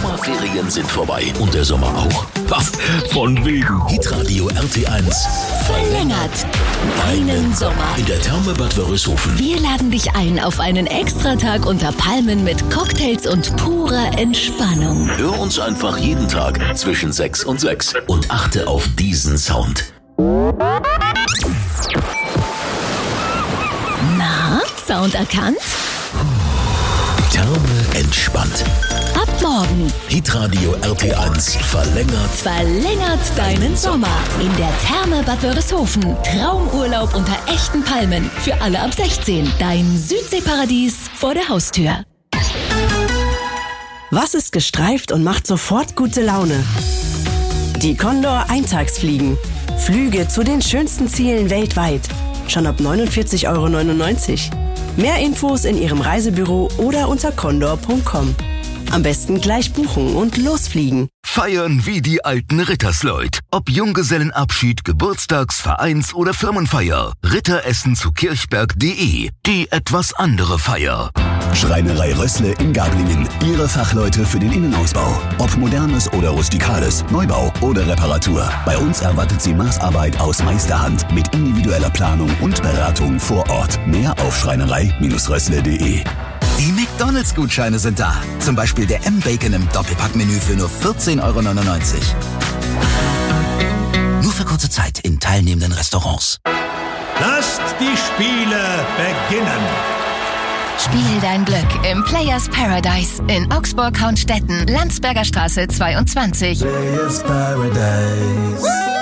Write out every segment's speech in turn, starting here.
Sommerferien sind vorbei. Und der Sommer auch? Von wegen. Hitradio RT1 verlängert deinen Sommer in der Therme Bad Wörishofen. Wir laden dich ein auf einen Extratag unter Palmen mit Cocktails und purer Entspannung. Hör uns einfach jeden Tag zwischen 6 und 6 und achte auf diesen Sound. Na, Sound erkannt? Therme entspannt. Ab morgen Hitradio RT1 verlängert deinen Sommer in der Therme Bad Wörishofen. Traumurlaub unter echten Palmen für alle ab 16. Dein Südseeparadies vor der Haustür. Was ist gestreift und macht sofort gute Laune? Die Condor Eintagsfliegen. Flüge zu den schönsten Zielen weltweit. Schon ab 49,99 €. Mehr Infos in Ihrem Reisebüro oder unter condor.com. Am besten gleich buchen und losfliegen. Feiern wie die alten Rittersleut. Ob Junggesellenabschied, Geburtstags-, Vereins- oder Firmenfeier. Ritteressen zu kirchberg.de. Die etwas andere Feier. Schreinerei Rössle in Gablingen. Ihre Fachleute für den Innenausbau. Ob modernes oder rustikales, Neubau oder Reparatur. Bei uns erwartet Sie Maßarbeit aus Meisterhand mit individueller Planung und Beratung vor Ort. Mehr auf schreinerei-rössle.de. Die McDonalds-Gutscheine sind da. Zum Beispiel der M-Bacon im Doppelpackmenü für nur 14,99 €. Nur für kurze Zeit in teilnehmenden Restaurants. Lasst die Spiele beginnen. Spiel dein Glück im Players Paradise in Augsburg-Haunstetten, Landsberger Straße 22. Players Paradise.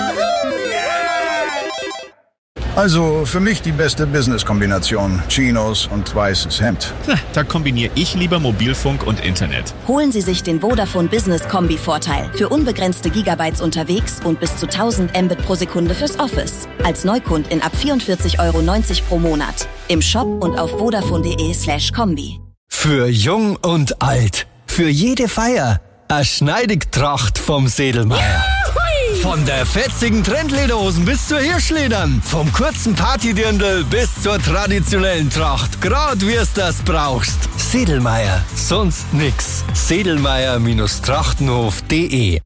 Also für mich die beste Business-Kombination. Chinos und weißes Hemd. Da kombiniere ich lieber Mobilfunk und Internet. Holen Sie sich den Vodafone Business Kombi-Vorteil. Für unbegrenzte Gigabytes unterwegs und bis zu 1000 Mbit pro Sekunde fürs Office. Als Neukundin ab 44,90 € pro Monat. Im Shop und auf vodafone.de/kombi. Für jung und alt. Für jede Feier. Eine Schneidigtracht vom Sedelmeier. Von der fetzigen Trendlederhosen bis zur Hirschledern. Vom kurzen Partydirndl bis zur traditionellen Tracht. Grad wie's das brauchst. Sedelmeier. Sonst nix. Sedelmeier-trachtenhof.de.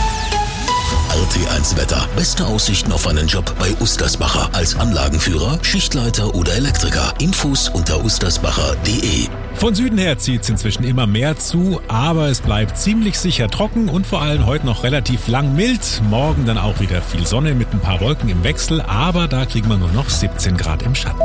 RT1 Wetter. Beste Aussichten auf einen Job bei Ustersbacher. Als Anlagenführer, Schichtleiter oder Elektriker. Infos unter ustersbacher.de. Von Süden her zieht es inzwischen immer mehr zu, aber es bleibt ziemlich sicher trocken und vor allem heute noch relativ lang mild. Morgen dann auch wieder viel Sonne mit ein paar Wolken im Wechsel, aber da kriegen wir nur noch 17 Grad im Schatten.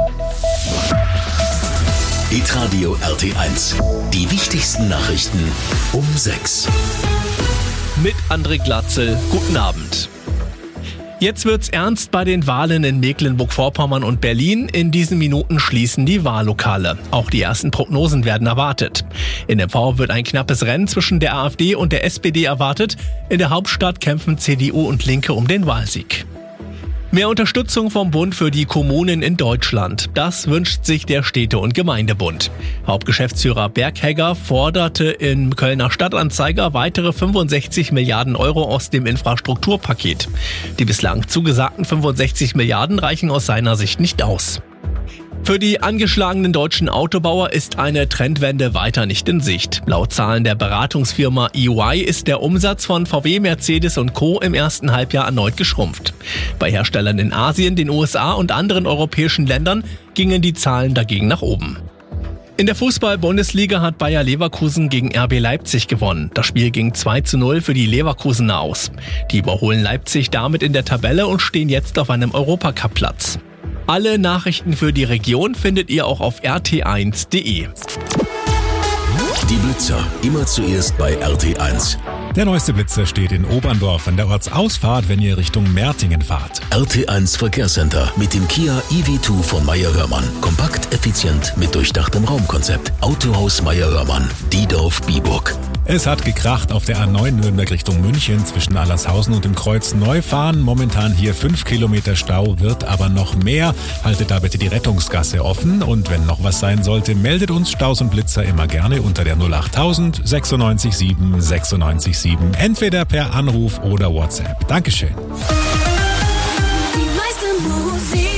Hitradio RT1. Die wichtigsten Nachrichten um 6. Mit André Glatzel. Guten Abend. Jetzt wird's ernst bei den Wahlen in Mecklenburg-Vorpommern und Berlin. In diesen Minuten schließen die Wahllokale. Auch die ersten Prognosen werden erwartet. In MV wird ein knappes Rennen zwischen der AfD und der SPD erwartet. In der Hauptstadt kämpfen CDU und Linke um den Wahlsieg. Mehr Unterstützung vom Bund für die Kommunen in Deutschland. Das wünscht sich der Städte- und Gemeindebund. Hauptgeschäftsführer Berghegger forderte im Kölner Stadtanzeiger weitere 65 Milliarden € aus dem Infrastrukturpaket. Die bislang zugesagten 65 Milliarden reichen aus seiner Sicht nicht aus. Für die angeschlagenen deutschen Autobauer ist eine Trendwende weiter nicht in Sicht. Laut Zahlen der Beratungsfirma EY ist der Umsatz von VW, Mercedes und Co. im ersten Halbjahr erneut geschrumpft. Bei Herstellern in Asien, den USA und anderen europäischen Ländern gingen die Zahlen dagegen nach oben. In der Fußball-Bundesliga hat Bayer Leverkusen gegen RB Leipzig gewonnen. Das Spiel ging 2:0 für die Leverkusener aus. Die überholen Leipzig damit in der Tabelle und stehen jetzt auf einem Europacup-Platz. Alle Nachrichten für die Region findet ihr auch auf rt1.de. Die Blitzer, immer zuerst bei RT1. Der neueste Blitzer steht in Oberndorf an der Ortsausfahrt, wenn ihr Richtung Mertingen fahrt. RT1 Verkehrscenter mit dem Kia EV2 von Meyer-Hörmann. Kompakt, effizient, mit durchdachtem Raumkonzept. Autohaus Meyer-Hörmann, Diedorf-Biburg. Es hat gekracht auf der A9 Nürnberg Richtung München zwischen Allershausen und dem Kreuz Neufahren. Momentan hier 5 Kilometer Stau, wird aber noch mehr. Haltet da bitte die Rettungsgasse offen und wenn noch was sein sollte, meldet uns Staus und Blitzer immer gerne unter der 08000 96 7 96 7. Entweder per Anruf oder WhatsApp. Dankeschön. Die meiste Musik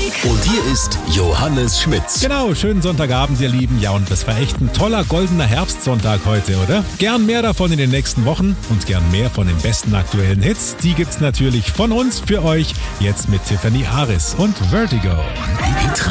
Musik. Und hier ist Johannes Schmitz. Genau, schönen Sonntagabend, ihr Lieben. Ja, und das war echt ein toller goldener Herbstsonntag heute, oder? Gern mehr davon in den nächsten Wochen und gern mehr von den besten aktuellen Hits. Die gibt's natürlich von uns für euch. Jetzt mit Tiffany Aris und Vertigo.